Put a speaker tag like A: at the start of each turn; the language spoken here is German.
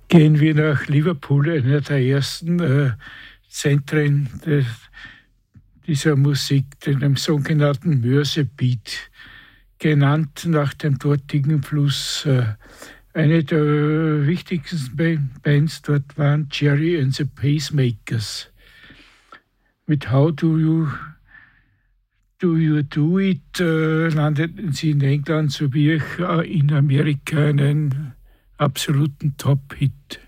A: Gehen wir nach Liverpool, einer der ersten Zentren dieser Musik, dem sogenannten Mersey-Beat, genannt nach dem dortigen Fluss. Eine der wichtigsten Bands dort waren Jerry and the Pacemakers. Mit How Do You Do It landeten sie in England sowie in Amerika einen absoluten Top-Hit.